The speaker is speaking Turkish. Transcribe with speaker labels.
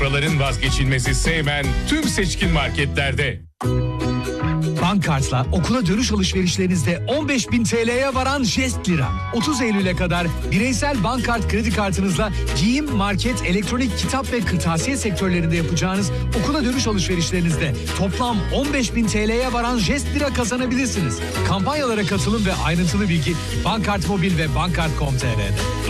Speaker 1: Buraların vazgeçilmezi Seymen tüm seçkin marketlerde.
Speaker 2: Bankart'la okula dönüş alışverişlerinizde 15.000 TL'ye varan jest lira. 30 Eylül'e kadar bireysel Bankart kredi kartınızla giyim, market, elektronik, kitap ve kırtasiye sektörlerinde yapacağınız okula dönüş alışverişlerinizde toplam 15.000 TL'ye varan jest lira kazanabilirsiniz. Kampanyalara katılın ve ayrıntılı bilgi Bankart Mobil ve Bankart.com.tr'de.